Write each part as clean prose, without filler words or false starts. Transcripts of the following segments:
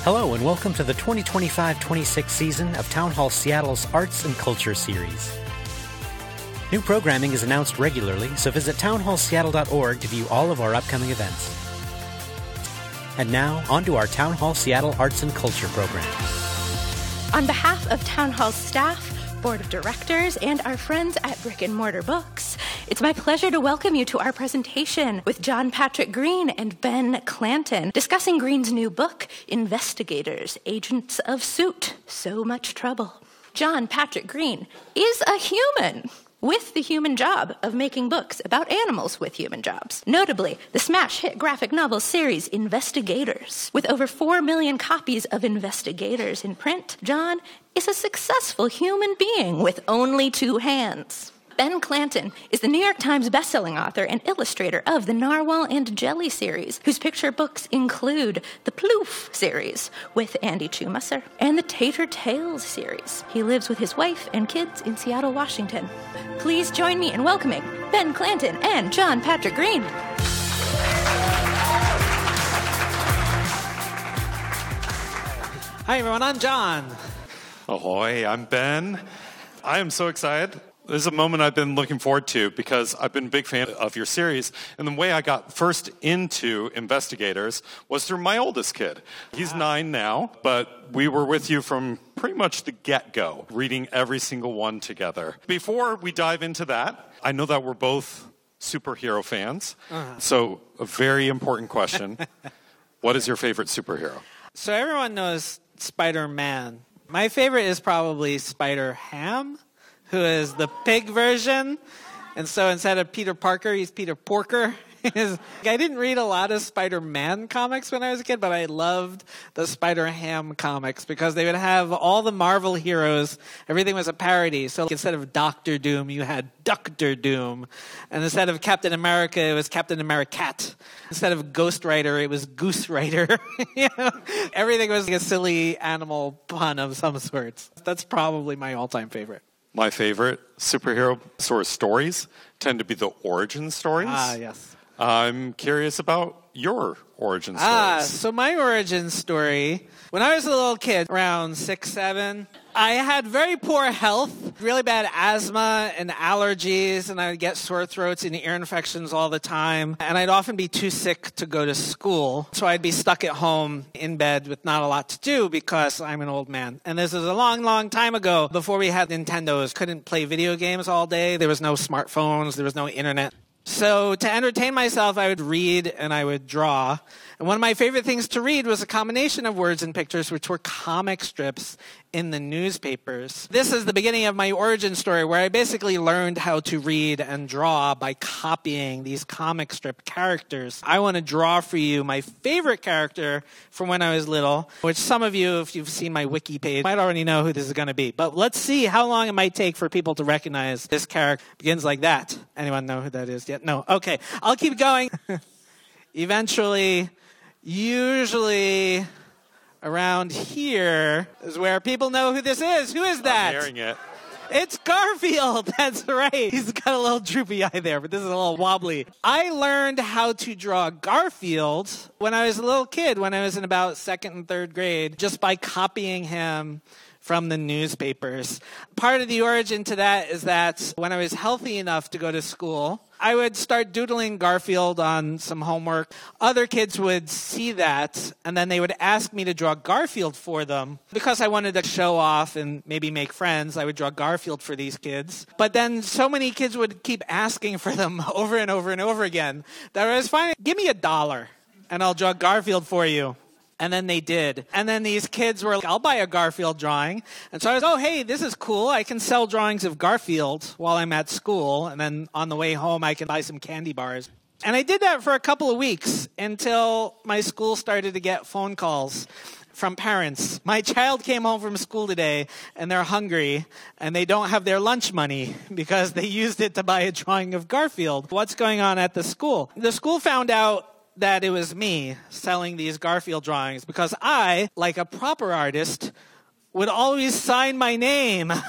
Hello and welcome to the 2025-26 season of Town Hall Seattle's Arts and Culture series. New programming is announced regularly, so visit townhallseattle.org to view all of our upcoming events. And now, on to our Town Hall Seattle Arts and Culture program. On behalf of Town Hall's staff, Board of Directors, and our friends at Brick and Mortar Books, it's my pleasure to welcome you to our presentation with John Patrick Green and Ben Clanton, discussing Green's new book, Investigators, Agents of Suit, So Much Trouble. John Patrick Green is a human with the human job of making books about animals with human jobs. Notably, the smash hit graphic novel series Investigators. With over 4 million copies of Investigators in print, John is a successful human being with only 2 hands. Ben Clanton is the New York Times bestselling author and illustrator of the Narwhal and Jelly series, whose picture books include the Ploof series with Andy Chumusser and the Tater Tales series. He lives with his wife and kids in Seattle, Washington. Please join me in welcoming Ben Clanton and John Patrick Green. Hi, everyone. I'm John. Ahoy, I'm Ben. I am so excited. This is a moment I've been looking forward to because I've been a big fan of your series. And the way I got first into Investigators was through my oldest kid. He's 9 now, but we were with you from pretty much the get-go, reading every single one together. Before we dive into that, I know that we're both superhero fans. So a very important question. What is your favorite superhero? So everyone knows Spider-Man. My favorite is probably Spider-Ham, who is the pig version. And so instead of Peter Parker, he's Peter Porker. I didn't read a lot of Spider-Man comics when I was a kid, but I loved the Spider-Ham comics because they would have all the Marvel heroes. Everything was a parody. So instead of Doctor Doom, you had Doctor Doom. And instead of Captain America, it was Captain Americat. Instead of Ghost Rider, it was Goose Rider. Everything was like a silly animal pun of some sorts. That's probably my all-time favorite. My favorite superhero sort of stories tend to be the origin stories. Yes. I'm curious about your origin stories. So my origin story, when I was a little kid, around 6, 7, I had very poor health, really bad asthma and allergies, and I would get sore throats and ear infections all the time. And I'd often be too sick to go to school. So I'd be stuck at home in bed with not a lot to do because I'm an old man. And this is a long, long time ago, before we had Nintendos. Couldn't play video games all day. There was no smartphones. There was no internet. So to entertain myself, I would read and I would draw. And one of my favorite things to read was a combination of words and pictures, which were comic strips in the newspapers. This is the beginning of my origin story, where I basically learned how to read and draw by copying these comic strip characters. I want to draw for you my favorite character from when I was little, which some of you, if you've seen my wiki page, might already know who this is going to be. But let's see how long it might take for people to recognize this character. Begins like that. Anyone know who that is yet? No. Okay. I'll keep going. Eventually, usually around here is where people know who this is. Who is that? I'm hearing it. It's Garfield. That's right. He's got a little droopy eye there, but this is a little wobbly. I learned how to draw Garfield when I was a little kid, when I was in about 2nd and 3rd grade, just by copying him from the newspapers. Part of the origin to that is that when I was healthy enough to go to school, I would start doodling Garfield on some homework. Other kids would see that, and then they would ask me to draw Garfield for them. Because I wanted to show off and maybe make friends, I would draw Garfield for these kids. But then so many kids would keep asking for them over and over and over again that I was fine. Give me $1, and I'll draw Garfield for you. And then they did. And then these kids were like, I'll buy a Garfield drawing. And so I was, oh, hey, this is cool. I can sell drawings of Garfield while I'm at school. And then on the way home, I can buy some candy bars. And I did that for a couple of weeks until my school started to get phone calls from parents. My child came home from school today, and they're hungry, and they don't have their lunch money because they used it to buy a drawing of Garfield. What's going on at the school? The school found out that it was me selling these Garfield drawings because I, like a proper artist, would always sign my name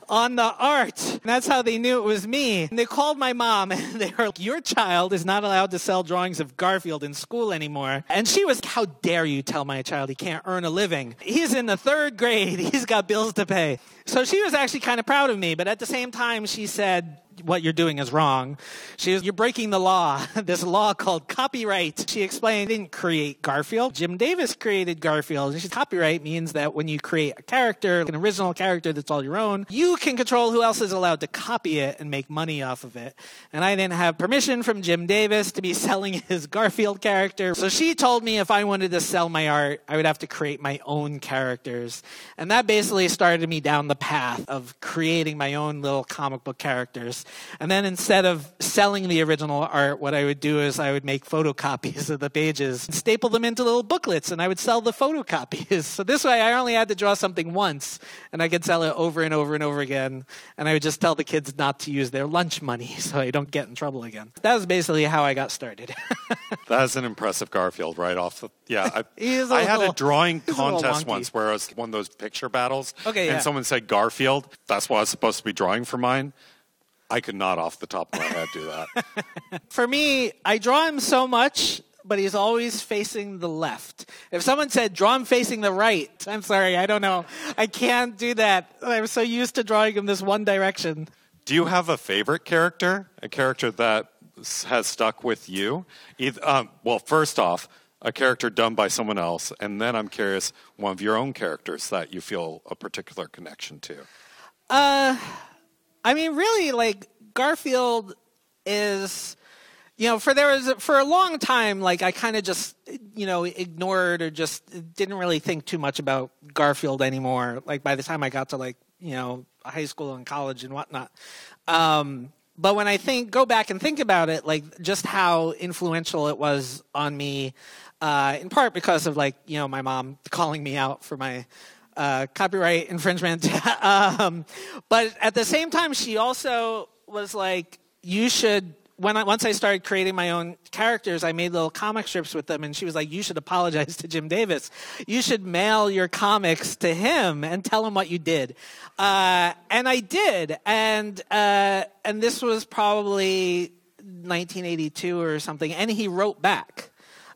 on the art. And that's how they knew it was me. And they called my mom and they were like, your child is not allowed to sell drawings of Garfield in school anymore. And she was, how dare you tell my child he can't earn a living? He's in the 3rd grade. He's got bills to pay. So she was actually kind of proud of me. But at the same time, she said, what you're doing is wrong. She was, you're breaking the law, this law called copyright. She explained, didn't create Garfield. Jim Davis created Garfield. Copyright means that when you create a character, an original character that's all your own, you can control who else is allowed to copy it and make money off of it. And I didn't have permission from Jim Davis to be selling his Garfield character. So she told me if I wanted to sell my art, I would have to create my own characters. And that basically started me down the path of creating my own little comic book characters. And then instead of selling the original art, what I would do is I would make photocopies of the pages and staple them into little booklets, and I would sell the photocopies. So this way I only had to draw something once, and I could sell it over and over and over again. And I would just tell the kids not to use their lunch money so I don't get in trouble again. That was basically how I got started. That's an impressive Garfield right off the... Yeah, I had a drawing contest once where I was one of those picture battles. Okay, and someone said Garfield. That's what I was supposed to be drawing for mine. I could not off the top of my head do that. For me, I draw him so much, but he's always facing the left. If someone said, draw him facing the right, I'm sorry, I don't know. I can't do that. I'm so used to drawing him this one direction. Do you have a favorite character? A character that has stuck with you? Well, first off, a character done by someone else, and then I'm curious, one of your own characters that you feel a particular connection to. I mean, really, like, Garfield is, for a long time, like, I kind of just, ignored or just didn't really think too much about Garfield anymore. Like, by the time I got to, like, high school and college and whatnot. But when I go back and think about it, like, just how influential it was on me, in part because of, like, my mom calling me out for my copyright infringement. But at the same time, she also was like, you should, once I started creating my own characters, I made little comic strips with them, and she was like, you should apologize to Jim Davis. You should mail your comics to him and tell him what you did. And I did. And this was probably 1982 or something, and he wrote back.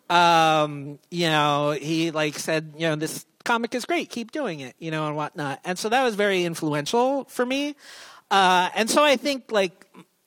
He like said, this comic is great, keep doing it, and whatnot. And so that was very influential for me. And so I think, like,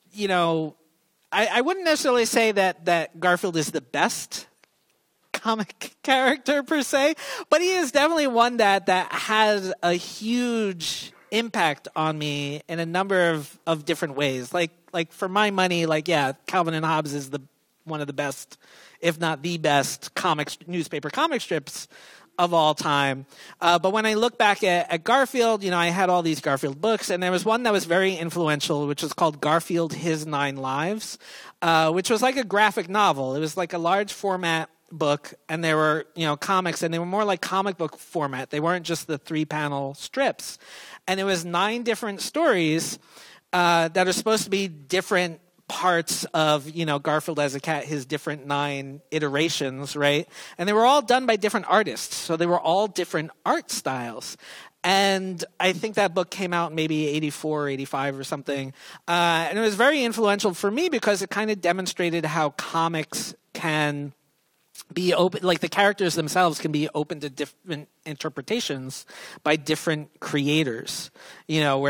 I wouldn't necessarily say that Garfield is the best comic character per se, but he is definitely one that has a huge impact on me in a number of different ways. Like for my money, like, yeah, Calvin and Hobbes is one of the best, if not the best, newspaper comic strips of all time. But when I look back at Garfield, I had all these Garfield books, and there was one that was very influential, which was called Garfield, His 9 Lives, which was like a graphic novel. It was like a large format book, and there were, comics, and they were more like comic book format. They weren't just the 3-panel strips. And it was 9 different stories that are supposed to be different parts of, Garfield as a cat, his different 9 iterations, right? And they were all done by different artists. So they were all different art styles. And I think that book came out in maybe 84 or 85 or something. And it was very influential for me because it kind of demonstrated how comics can be open, like the characters themselves can be open to different interpretations by different creators, where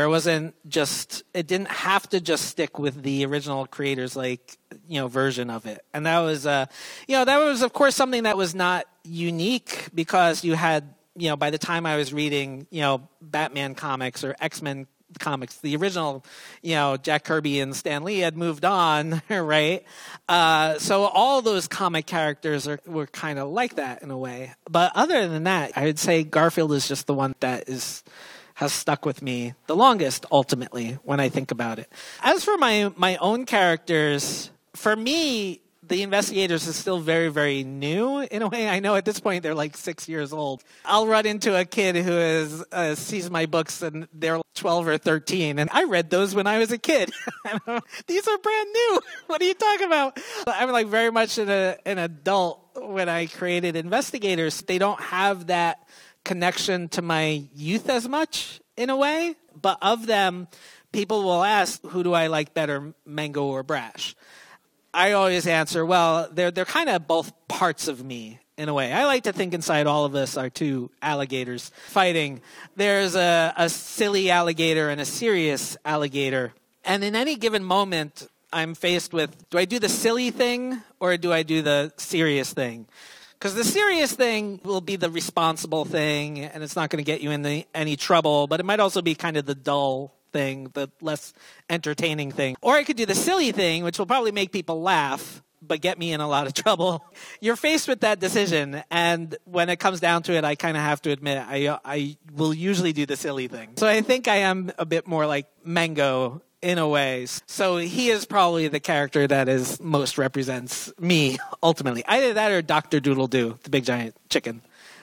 it didn't have to just stick with the original creators, like, version of it. And that was, that was, of course, something that was not unique because you had, by the time I was reading, Batman comics or X-Men comics, the original, Jack Kirby and Stan Lee had moved on, right? So all those comic characters were kind of like that in a way. But other than that, I would say Garfield is just the one that has stuck with me the longest, ultimately, when I think about it. As for my own characters, for me, the Investigators is still very, very new in a way. I know at this point they're like 6 years old. I'll run into a kid who sees my books and they're 12 or 13. And I read those when I was a kid. These are brand new. What are you talking about? I'm like very much an adult when I created Investigators. They don't have that connection to my youth as much in a way. But of them, people will ask, who do I like better, Mango or Brash? I always answer, well, they're kind of both parts of me in a way. I like to think inside all of us are two alligators fighting. There's a silly alligator and a serious alligator. And in any given moment, I'm faced with, do I do the silly thing or do I do the serious thing? Because the serious thing will be the responsible thing, and it's not going to get you in any trouble, but it might also be kind of the dull thing, the less entertaining thing. Or I could do the silly thing, which will probably make people laugh, but get me in a lot of trouble. You're faced with that decision, and when it comes down to it, I kind of have to admit I will usually do the silly thing. So I think I am a bit more like Mango in a way. So he is probably the character that is most represents me, ultimately. Either that or Dr. Doodle-Doo, the big giant chicken.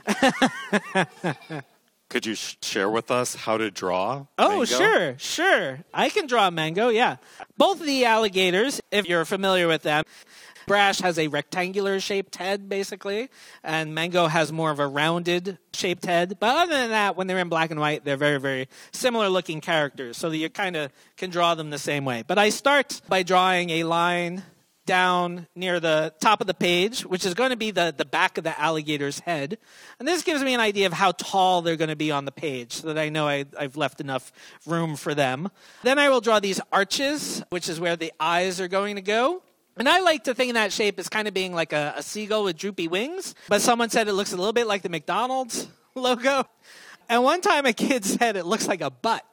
Could you share with us how to draw Oh, Mango? sure. I can draw Mango, yeah. Both of the alligators, if you're familiar with them, Brash has a rectangular-shaped head, basically, and Mango has more of a rounded-shaped head. But other than that, when they're in black and white, they're very, very similar-looking characters, so that you kind of can draw them the same way. But I start by drawing a line down near the top of the page, which is going to be the back of the alligator's head. And this gives me an idea of how tall they're going to be on the page, so that I know I've left enough room for them. Then I will draw these arches, which is where the eyes are going to go. And I like to think of that shape as kind of being like a seagull with droopy wings. But someone said it looks a little bit like the McDonald's logo. And one time a kid said it looks like a butt.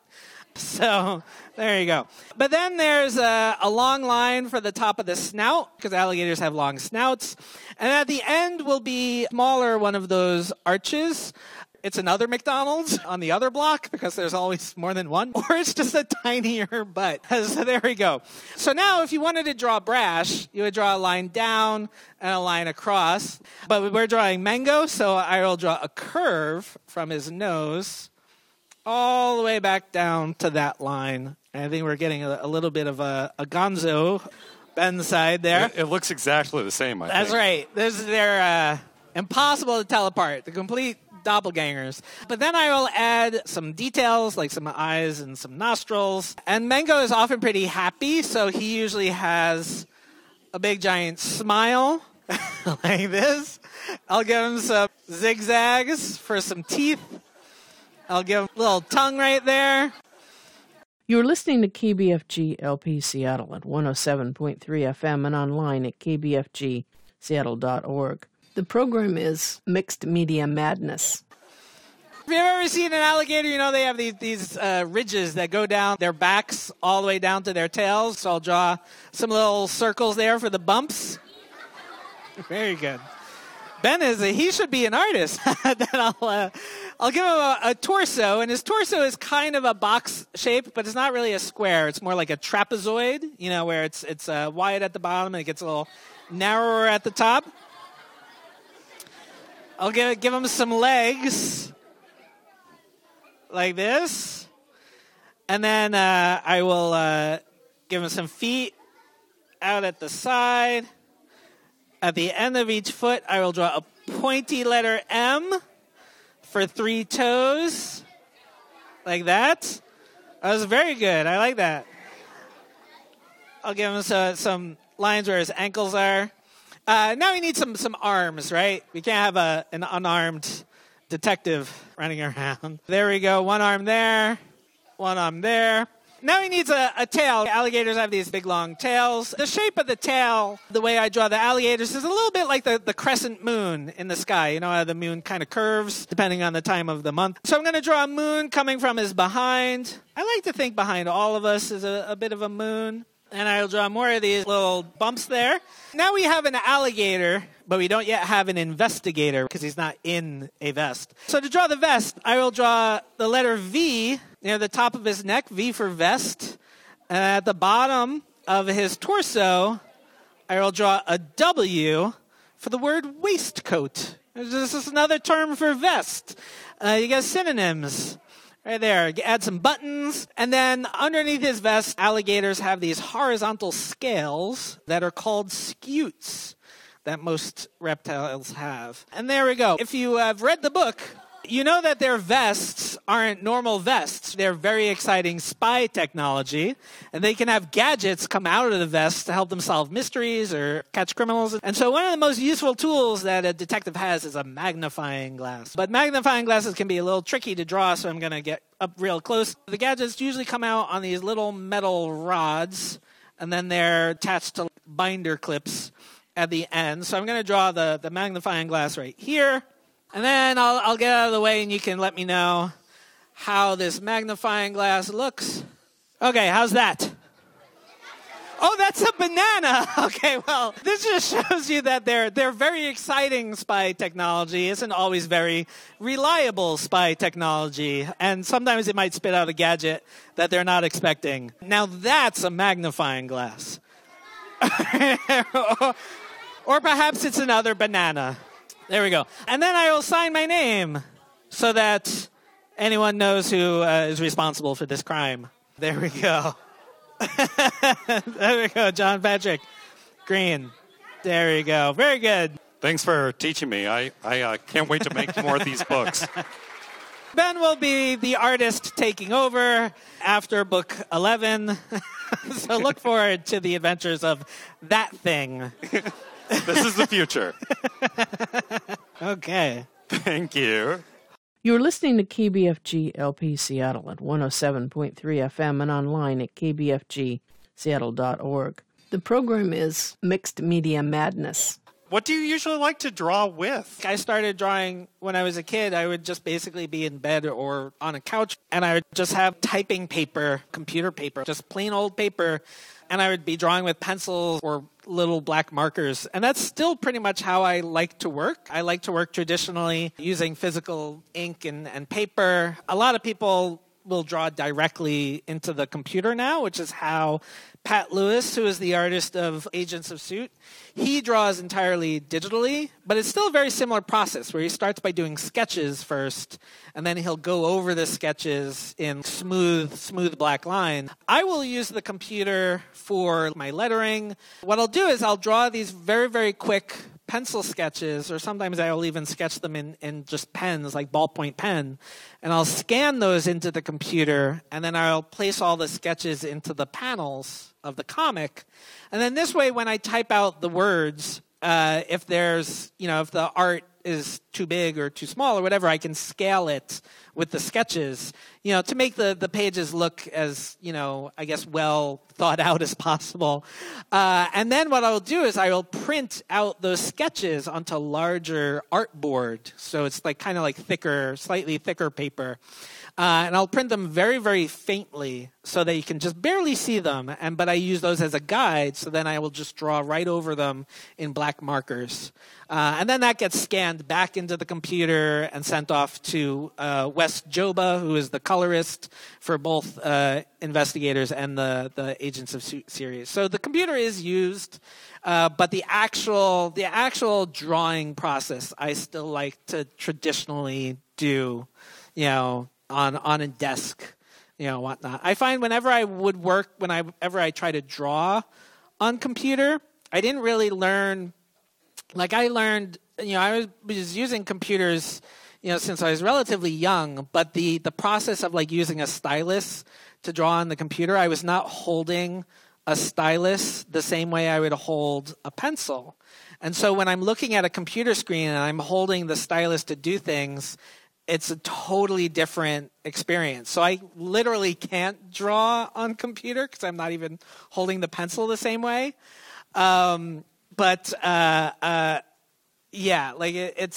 So there you go. But then there's a long line for the top of the snout, because alligators have long snouts. And at the end will be smaller one of those arches. It's another McDonald's on the other block, because there's always more than one. Or it's just a tinier butt. So there we go. So now if you wanted to draw Brash, you would draw a line down and a line across. But we're drawing Mango, so I will draw a curve from his nose all the way back down to that line. And I think we're getting a little bit of a gonzo Ben side there. It looks exactly the same, I think. That's right. They're impossible to tell apart. The complete doppelgangers. But then I will add some details, like some eyes and some nostrils. And Mango is often pretty happy, so he usually has a big giant smile like this. I'll give him some zigzags for some teeth. I'll give him a little tongue right there. You're listening to KBFG LP Seattle at 107.3 FM and online at kbfgseattle.org. The program is Mixed Media Madness. If you've ever seen an alligator, you know they have these ridges that go down their backs all the way down to their tails. So I'll draw some little circles there for the bumps. Very good. Ben he should be an artist. Then I'll give him a torso, and his torso is kind of a box shape, but it's not really a square. It's more like a trapezoid, where it's wide at the bottom and it gets a little narrower at the top. I'll give him some legs like this. And then I will give him some feet out at the side. At the end of each foot, I will draw a pointy letter M for 3 toes, like that. That was very good. I like that. I'll give him some lines where his ankles are. Now we need some arms, right? We can't have an unarmed detective running around. There we go. One arm there. One arm there. Now he needs a tail. Alligators have these big, long tails. The shape of the tail, the way I draw the alligators, is a little bit like the crescent moon in the sky. You know how the moon kind of curves depending on the time of the month. So I'm going to draw a moon coming from his behind. I like to think behind all of us is a bit of a moon. And I'll draw more of these little bumps there. Now we have an alligator, but we don't yet have an investigator because he's not in a vest. So to draw the vest, I will draw the letter V near the top of his neck, V for vest. And at the bottom of his torso, I will draw a W for the word waistcoat. This is another term for vest. You get synonyms. Right there, add some buttons. And then underneath his vest, alligators have these horizontal scales that are called scutes that most reptiles have. And there we go. If you have read the book, you know that their vests aren't normal vests. They're very exciting spy technology, and they can have gadgets come out of the vests to help them solve mysteries or catch criminals. And so one of the most useful tools that a detective has is a magnifying glass. But magnifying glasses can be a little tricky to draw, so I'm going to get up real close. The gadgets usually come out on these little metal rods, and then they're attached to binder clips at the end. So I'm going to draw the magnifying glass right here. And then I'll get out of the way and you can let me know how this magnifying glass looks. Okay, how's that? Oh, that's a banana. Okay, well, this just shows you that they're very exciting spy technology. Isn't always very reliable spy technology. And sometimes it might spit out a gadget that they're not expecting. Now that's a magnifying glass. Or perhaps it's another banana. There we go. And then I will sign my name so that anyone knows who is responsible for this crime. There we go. There we go, John Patrick Green. There you go. Very good. Thanks for teaching me. I can't wait to make more of these books. Ben will be the artist taking over after book 11. So look forward to the adventures of that thing. This is the future. Okay. Thank you. You're listening to KBFG LP Seattle at 107.3 FM and online at kbfgseattle.org. The program is Mixed Media Madness. What do you usually like to draw with? I started drawing when I was a kid. I would just basically be in bed or on a couch, and I would just have typing paper, computer paper, just plain old paper, and I would be drawing with pencils or little black markers. And that's still pretty much how I like to work. I like to work traditionally using physical ink and paper. A lot of people will draw directly into the computer now, which is how Pat Lewis, who is the artist of Agents of S.U.I.T., he draws entirely digitally, but it's still a very similar process where he starts by doing sketches first, and then he'll go over the sketches in smooth black line. I will use the computer for my lettering. What I'll do is I'll draw these very, very quick pencil sketches, or sometimes I'll even sketch them in just pens, like ballpoint pen, and I'll scan those into the computer, and then I'll place all the sketches into the panels of the comic. And then this way, when I type out the words, if the art is too big or too small or whatever, I can scale it with the sketches, to make the pages look as, I guess, well thought out as possible. And then what I'll do is I will print out those sketches onto larger artboard. So it's kind of thicker, slightly thicker paper. And I'll print them very, very faintly so that you can just barely see them. But I use those as a guide, so then I will just draw right over them in black markers. And then that gets scanned back into the computer and sent off to Wes Joba, who is the colorist for both Investigators and the Agents of S.U.I.T. series. So the computer is used, but the actual drawing process I still like to traditionally do, on a desk, whatnot. I find whenever I would work, whenever I try to draw on computer, I didn't really learn. I learned, I was using computers, since I was relatively young, but the process of using a stylus to draw on the computer, I was not holding a stylus the same way I would hold a pencil. And so when I'm looking at a computer screen and I'm holding the stylus to do things, it's a totally different experience. So I literally can't draw on computer because I'm not even holding the pencil the same way. It's